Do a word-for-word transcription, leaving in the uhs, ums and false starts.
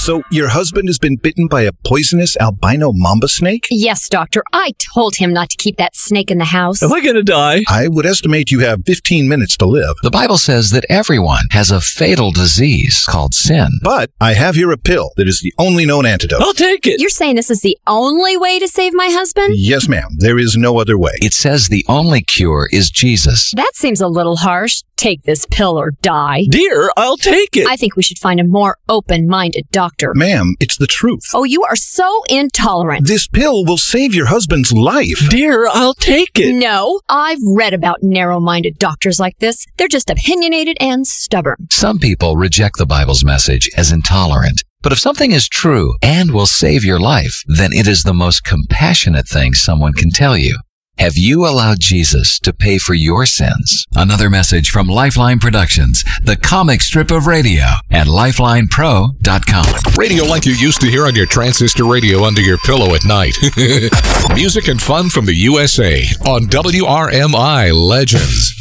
So your husband has been bitten by a poisonous albino mamba snake? Yes, doctor. I told him not to keep that snake in the house. Am I going to die? I would estimate you have fifteen minutes to live. The Bible says that everyone has a fatal disease called sin. But I have here a pill that is the only known antidote. I'll take it. You're saying this is the only way to save my husband? Yes, ma'am. There is no other way. It says the only cure is Jesus. That seems a little harsh. Take this pill or die. Dear, I'll take it. I think we should find a more open-minded doctor. Ma'am, it's the truth. Oh, you are so intolerant. This pill will save your husband's life. Dear, I'll take it. No, I've read about narrow-minded doctors like this. They're just opinionated and stubborn. Some people reject the Bible's message as intolerant. But if something is true and will save your life, then it is the most compassionate thing someone can tell you. Have you allowed Jesus to pay for your sins? Another message from Lifeline Productions, the comic strip of radio at lifeline pro dot com. Radio like you used to hear on your transistor radio under your pillow at night. Music and fun from the U S A on W R M I Legends.